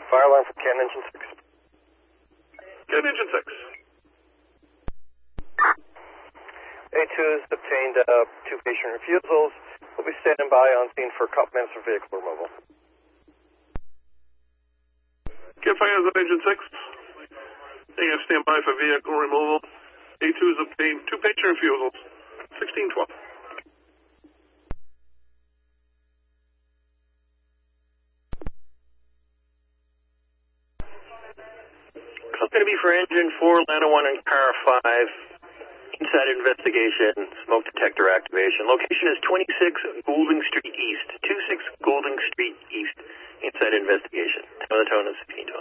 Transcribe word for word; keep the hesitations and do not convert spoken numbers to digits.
Fire alarm for Ken Engine six. Ken Engine six. A two has obtained uh, two patient refusals. We'll be standing by on scene for a couple minutes for vehicle removal. Ken Fire is Engine six. A F stand by for vehicle removal. A two has obtained two patient refusals. sixteen twelve. It's going to be for Engine four, Lana one, and Car five. Inside investigation, smoke detector activation. Location is twenty-six Goulding Street East. twenty-six Goulding Street East. Inside investigation. Time of the tone is fifteen twelve.